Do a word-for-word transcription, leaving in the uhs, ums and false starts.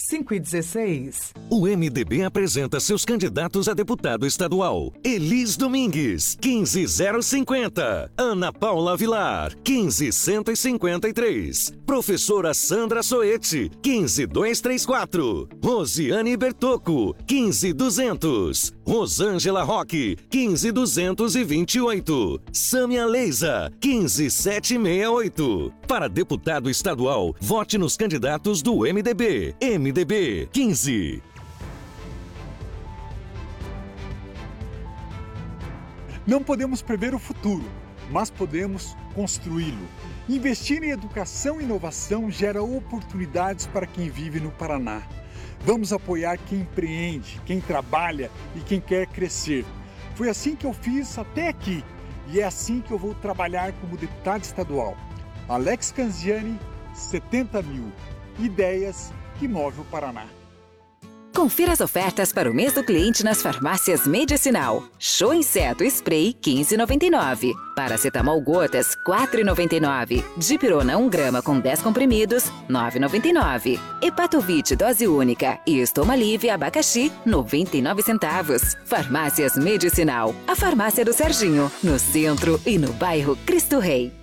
cinco e dezesseis. O M D B apresenta seus candidatos a deputado estadual. Elis Domingues, quinze zero cinquenta. Ana Paula Vilar, quinze cento e cinquenta e três. Professora Sandra Soete, quinze dois três quatro. Rosiane Bertocco, quinze duzentos. Rosângela Roque, quinze duzentos e vinte e oito. Sâmia Leisa, quinze setecentos e sessenta e oito. Para deputado estadual, vote nos candidatos do M D B. M D B quinze. Não podemos prever o futuro, mas podemos construí-lo. Investir em educação e inovação gera oportunidades para quem vive no Paraná. Vamos apoiar quem empreende, quem trabalha e quem quer crescer. Foi assim que eu fiz até aqui e é assim que eu vou trabalhar como deputado estadual. Alex Canziani, setenta mil. Ideias que movem o Paraná. Confira as ofertas para o mês do cliente nas farmácias Medicinal. Show Inseto Spray quinze reais e noventa e nove centavos. Paracetamol Gotas quatro reais e noventa e nove centavos. Dipirona um grama com dez comprimidos nove reais e noventa e nove centavos. Hepatovite dose única e Estoma Livre abacaxi noventa e nove centavos. Farmácias Medicinal. A farmácia do Serginho, no centro e no bairro Cristo Rei.